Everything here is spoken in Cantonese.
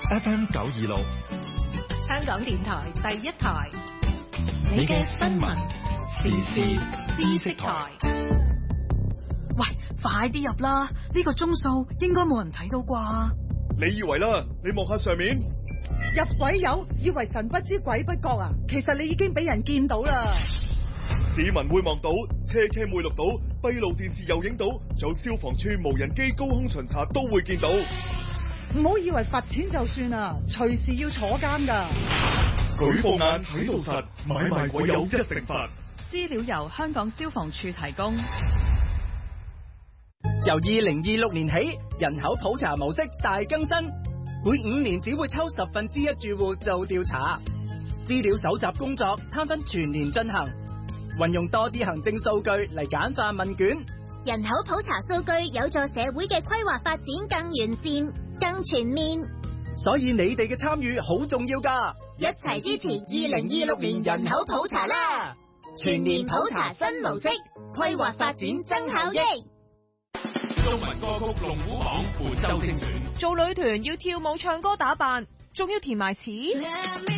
FM 926， 香港電台第一台，你嘅新聞時事知識台。 喂，快啲入啦！呢個鐘數應該冇人睇到啩？ 你以為啦？你望下上面， 入鬼友以為神不知鬼不覺啊！其實你已經俾人見到啦。 市民會望到，車 cam 會錄到，閉路電視又影到，仲有消防處無人機高空巡查都會見到。 唔好以為罰錢就算啊，隨時要坐監噶。 舉報眼睇到實，買賣鬼友一定罰。 資料由香港消防處提供。 由2026年起，人口普查模式大更新，每5年只會抽1/10住戶做調查，資料搜集工作攤分全年進行，運用多啲行政數據嚟簡化問卷。 人口普查數據有助社會嘅規劃發展更完善、更全面， 所以你哋嘅參與好重要㗎， 一齊支持2026年人口普查啦！全年普查新模式，規劃發展增效益。 中文歌曲龍虎榜本周精選， 做女團要跳舞、唱歌、打扮，仲要填埋詞。